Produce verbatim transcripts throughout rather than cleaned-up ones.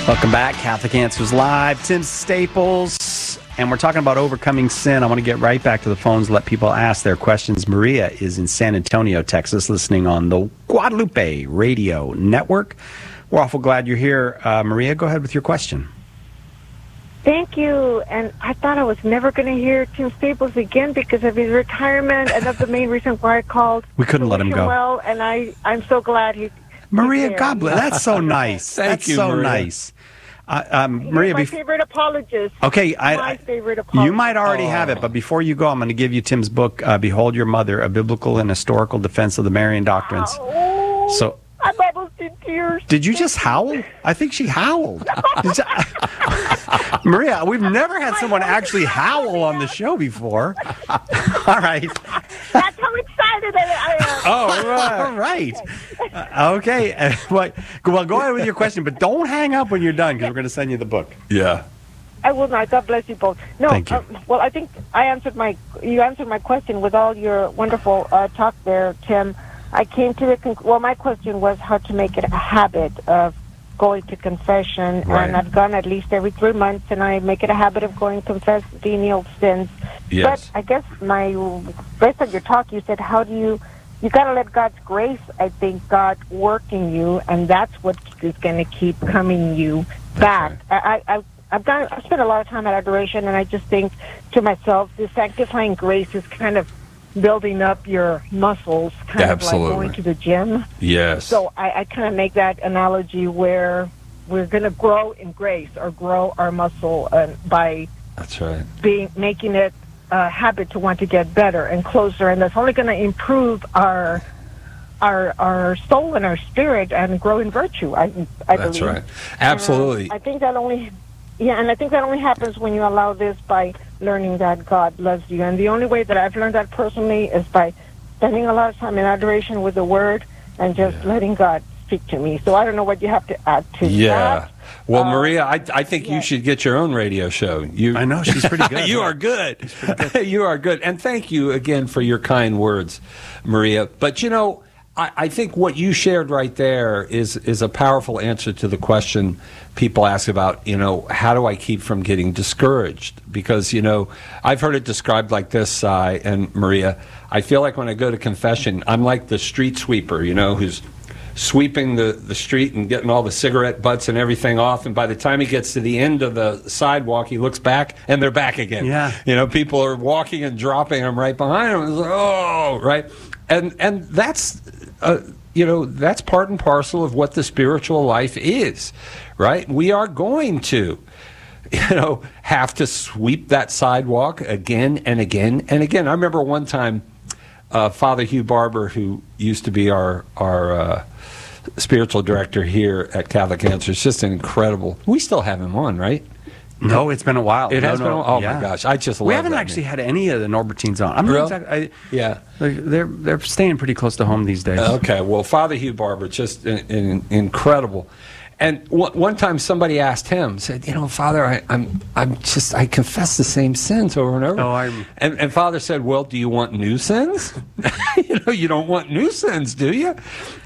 Welcome back, Catholic Answers Live. Tim Staples, and we're talking about overcoming sin. I want to get right back to the phones, let people ask their questions. Maria is in San Antonio, Texas, listening on the Guadalupe Radio Network. We're awful glad you're here. Uh, Maria, go ahead with your question. Thank you. And I thought I was never going to hear Tim Staples again because of his retirement, and that's the main reason why I called. We couldn't let him go. Well, and I, I'm so glad he. Maria, God bless. That's so nice. Thank that's you, so Maria. nice. Uh, um, Maria, my bef- favorite apologist. Okay, I, my I, favorite apologist. You might already oh. have it, but before you go, I'm going to give you Tim's book, uh, "Behold Your Mother: A Biblical and Historical Defense of the Marian Doctrines." Oh, so, I'm almost in tears. Did you just howl? I think she howled. You, Maria, we've never had someone actually howl on the show before. All right. That's how excited I am. Oh, right. All right. Uh, okay. Uh, what, well, go ahead with your question, but don't hang up when you're done because we're going to send you the book. Yeah. I will not. God bless you both. No. Thank you. Uh, well, I think I answered my. You answered my question with all your wonderful uh, talk there, Tim. I came to the conc- well. My question was how to make it a habit of going to confession, Right. and I've gone at least every three months, and I make it a habit of going to confess venial sins. Yes. But I guess my based on your talk, you said how do you you got to let God's grace. I think God work in you, and that's what is going to keep coming you back. Right. I, I I've done. I spent a lot of time at adoration, and I just think to myself, the sanctifying grace is kind of building up your muscles, kind Absolutely. of like going to the gym. Yes. So I, I kind of make that analogy where we're going to grow in grace or grow our muscle uh, by That's right. being making it a habit to want to get better and closer, and that's only going to improve our our our soul and our spirit and grow in virtue. I I That's believe. right. Absolutely. And I think that only. Yeah, and I think that only happens when you allow this by learning that God loves you. And the only way that I've learned that personally is by spending a lot of time in adoration with the Word and just Yeah. letting God speak to me. So I don't know what you have to add to Yeah. that. Well, Uh, Maria, I, I think you yeah. should get your own radio show. You, I know, she's pretty good. you Huh? are good. You are good. And thank you again for your kind words, Maria. But, you know, I, I think what you shared right there is, is a powerful answer to the question people ask about, you know, how do I keep from getting discouraged? Because, you know, I've heard it described like this, Cy and Maria. I feel like when I go to confession, I'm like the street sweeper, you know, who's sweeping the, the street and getting all the cigarette butts and everything off. And by the time he gets to the end of the sidewalk, he looks back and they're back again. Yeah. You know, people are walking and dropping them right behind them. It's like, oh, right. And, and that's, uh, you know, that's part and parcel of what the spiritual life is, right? We are going to, you know, have to sweep that sidewalk again and again and again. I remember one time, uh, Father Hugh Barber, who used to be our, our, uh, spiritual director here at Catholic Answers, just an incredible. We still have him on, right? No, it's been a while. It no, has no, been. A, oh yeah. my gosh, I just love We haven't that actually name. had any of the Norbertines on. I'm not Really? exactly, I, Yeah. they're they're staying pretty close to home these days. Okay. Well, Father Hugh Barber, just in, in, incredible. And one, one time somebody asked him, said, you know, Father, I, I'm I'm just I confess the same sins over and over. Oh, I'm- and and Father said, well, do you want new sins? you know, you don't want new sins, do you?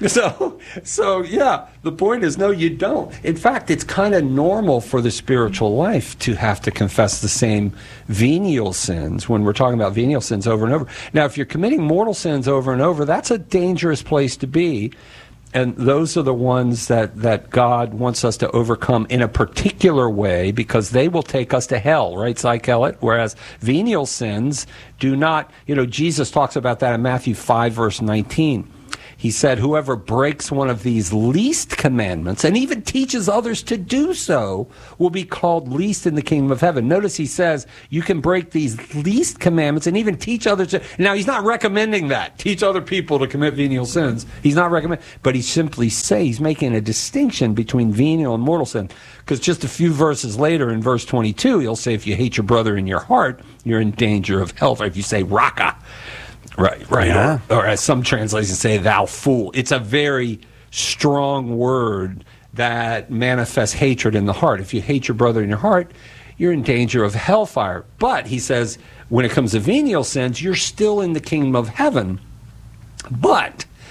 So so yeah, the point is, no, you don't. In fact, it's kind of normal for the spiritual life to have to confess the same venial sins when we're talking about venial sins over and over. Now, if you're committing mortal sins over and over, that's a dangerous place to be. And those are the ones that, that God wants us to overcome in a particular way because they will take us to hell, right, Cy Kellett? Whereas venial sins do not, you know, Jesus talks about that in Matthew five, verse nineteen. He said, whoever breaks one of these least commandments and even teaches others to do so will be called least in the kingdom of heaven. Notice he says you can break these least commandments and even teach others to. Now, he's not recommending that. Teach other people to commit venial sins. He's not recommending, but he simply say he's making a distinction between venial and mortal sin. Because just a few verses later in verse twenty-two, he'll say if you hate your brother in your heart, you're in danger of hell. Or if you say raka. Right, right. Yeah. Or, or as some translations say, thou fool. It's a very strong word that manifests hatred in the heart. If you hate your brother in your heart, you're in danger of hellfire. But, he says, when it comes to venial sins, you're still in the kingdom of heaven. But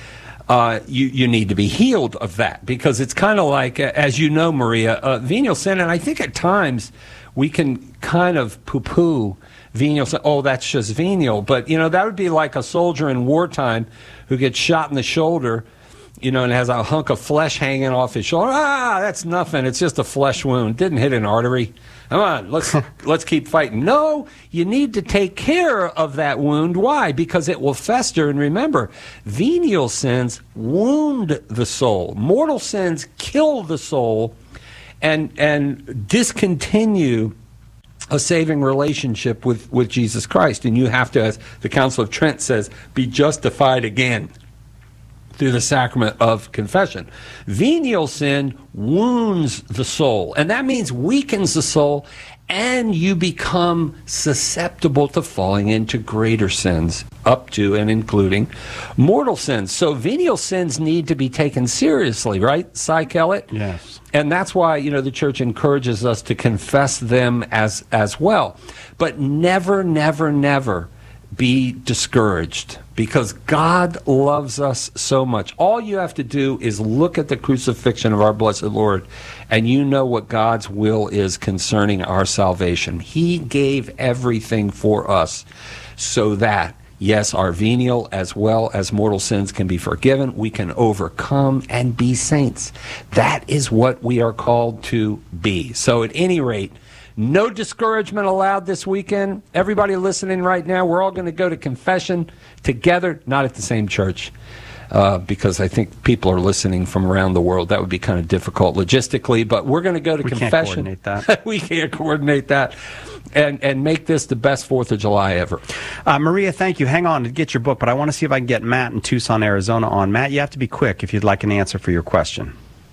uh, you, you need to be healed of that, because it's kind of like, uh, as you know, Maria, uh, venial sin, and I think at times we can kind of poo-poo venial sin. Oh, that's just venial. But, you know, that would be like a soldier in wartime who gets shot in the shoulder, you know, and has a hunk of flesh hanging off his shoulder. Ah, that's nothing. It's just a flesh wound. Didn't hit an artery. Come on, let's let's keep fighting. No, you need to take care of that wound. Why? Because it will fester. And remember, venial sins wound the soul. Mortal sins kill the soul and and discontinue a saving relationship with, with Jesus Christ. And you have to, as the Council of Trent says, be justified again through the sacrament of confession. Venial sin wounds the soul, and that means weakens the soul, and you become susceptible to falling into greater sins, up to and including mortal sins. So venial sins need to be taken seriously, right, Cy Kellett? Yes. And that's why, you know, the church encourages us to confess them as as well. But never, never, never be discouraged, because God loves us so much. All you have to do is look at the crucifixion of our blessed Lord, and you know what God's will is concerning our salvation. He gave everything for us so that, yes, our venial as well as mortal sins can be forgiven. We can overcome and be saints. That is what we are called to be. So at any rate, no discouragement allowed this weekend. Everybody listening right now, we're all going to go to confession together, not at the same church, uh, because I think people are listening from around the world. That would be kind of difficult logistically, but we're going to go to we confession. Can't coordinate that. We can't coordinate that. And, and make this the best fourth of July ever. Uh, Maria, thank you. Hang on to get your book, but I want to see if I can get Matt in Tucson, Arizona on. Matt, you have to be quick if you'd like an answer for your question.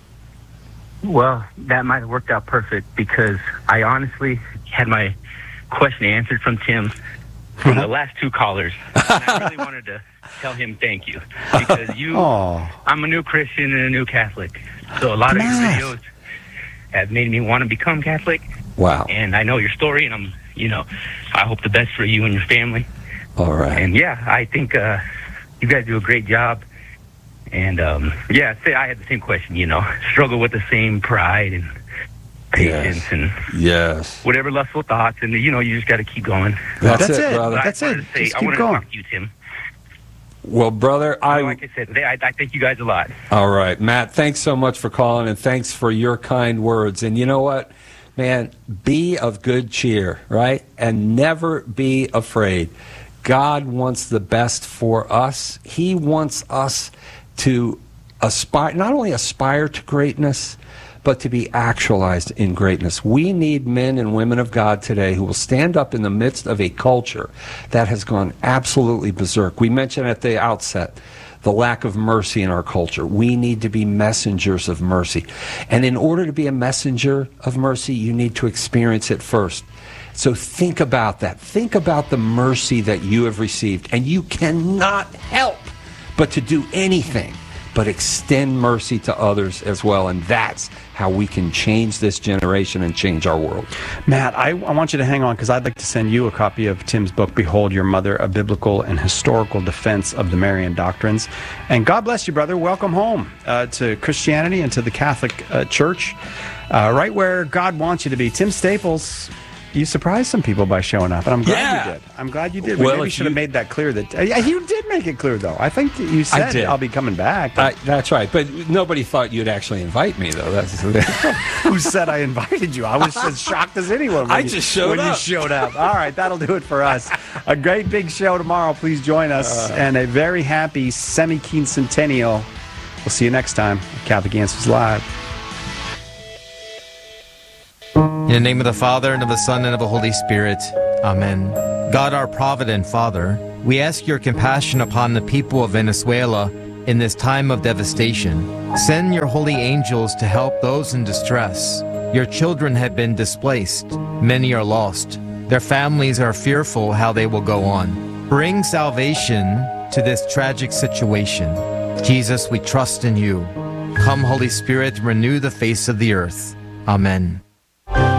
Well, that might have worked out perfect, because I honestly had my question answered from Tim from the last two callers. And I really wanted to tell him thank you, because you, oh. I'm a new Christian and a new Catholic. So a lot Matt. of your videos have made me want to become Catholic. Wow. And I know your story, and I'm, you know, I hope the best for you and your family. All right. And yeah, I think uh, you guys do a great job. And, um, yeah, say I had the same question, you know, struggle with the same pride and patience yes. and yes. whatever lustful thoughts. And, you know, you just got to keep going. That's, That's it, it. brother. That's I it. wanted to say, Just I keep wanted going. to talk to you, Tim. Well, brother, I... Like I said, I, I thank you guys a lot. All right. Matt, thanks so much for calling, and thanks for your kind words. And you know what? Man, be of good cheer, right? And never be afraid. God wants the best for us. He wants us to aspire, not only aspire to greatness, but to be actualized in greatness. We need men and women of God today who will stand up in the midst of a culture that has gone absolutely berserk. We mentioned at the outset the lack of mercy in our culture. We need to be messengers of mercy. And in order to be a messenger of mercy, you need to experience it first. So think about that. Think about the mercy that you have received. And you cannot help but to do anything but extend mercy to others as well. And that's how we can change this generation and change our world. Matt, I, I want you to hang on, because I'd like to send you a copy of Tim's book, Behold Your Mother, A Biblical and Historical Defense of the Marian Doctrines. And God bless you, brother. Welcome home uh, to Christianity and to the Catholic uh, Church, uh, right where God wants you to be. Tim Staples, you surprised some people by showing up, and I'm glad Yeah. you did. I'm glad you did. Well, We maybe if should have you- made that clear. That uh, yeah, you did make it clear, though. I think that you said did. I'll be coming back. Uh, that's right. But nobody thought you'd actually invite me, though. That's Who said I invited you? I was as shocked as anyone. When I you, just showed when up. you showed up. All right, that'll do it for us. A great big show tomorrow. Please join us, uh, and a very happy semi-quincentennial. We'll see you next time. Catholic Answers Live. In the name of the Father, and of the Son, and of the Holy Spirit. Amen. God, our provident Father, we ask your compassion upon the people of Venezuela in this time of devastation. Send your holy angels to help those in distress. Your children have been displaced. Many are lost. Their families are fearful how they will go on. Bring salvation to this tragic situation. Jesus, we trust in you. Come, Holy Spirit, renew the face of the earth. Amen.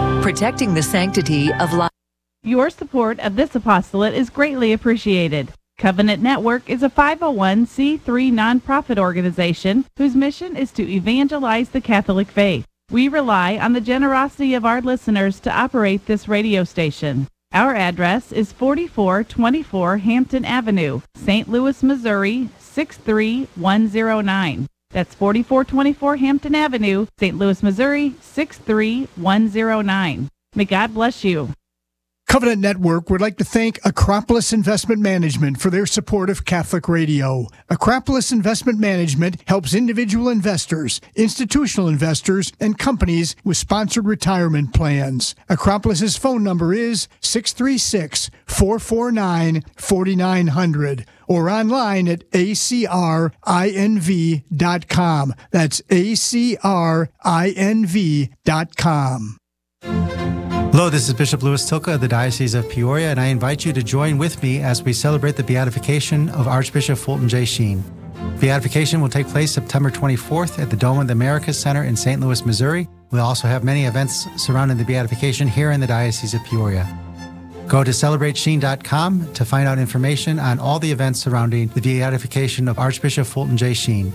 Protecting the sanctity of life. Your support of this apostolate is greatly appreciated. Covenant Network is a five oh one c three nonprofit organization whose mission is to evangelize the Catholic faith. We rely on the generosity of our listeners to operate this radio station. Our address is forty-four twenty-four Hampton Avenue, Saint Louis, Missouri, six three one zero nine. That's forty-four twenty-four Hampton Avenue, Saint Louis, Missouri, six three one zero nine. May God bless you. Covenant Network would like to thank Acropolis Investment Management for their support of Catholic Radio. Acropolis Investment Management helps individual investors, institutional investors, and companies with sponsored retirement plans. Acropolis's phone number is six three six, four four nine, four nine zero zero or online at a c r i n v dot com. That's a c r i n v dot com. Hello, this is Bishop Louis Tilka of the Diocese of Peoria, and I invite you to join with me as we celebrate the beatification of Archbishop Fulton J. Sheen. Beatification will take place September twenty-fourth at the Dome of the Americas Center in Saint Louis, Missouri. We'll also have many events surrounding the beatification here in the Diocese of Peoria. Go to celebrate sheen dot com to find out information on all the events surrounding the beatification of Archbishop Fulton J. Sheen.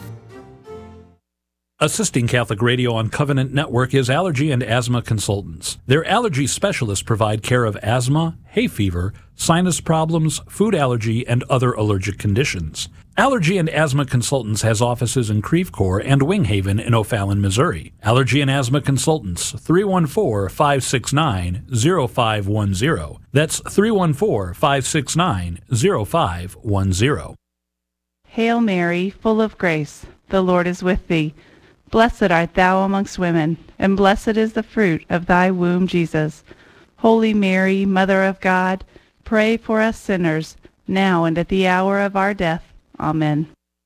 Assisting Catholic Radio on Covenant Network is Allergy and Asthma Consultants. Their allergy specialists provide care of asthma, hay fever, sinus problems, food allergy, and other allergic conditions. Allergy and Asthma Consultants has offices in Creve Coeur and Wing Haven in O'Fallon, Missouri. Allergy and Asthma Consultants, three one four, five six nine, zero five one zero. That's three one four, five six nine, zero five one zero. Hail Mary, full of grace, the Lord is with thee. Blessed art thou amongst women, and blessed is the fruit of thy womb, Jesus. Holy Mary, Mother of God, pray for us sinners, now and at the hour of our death. Amen.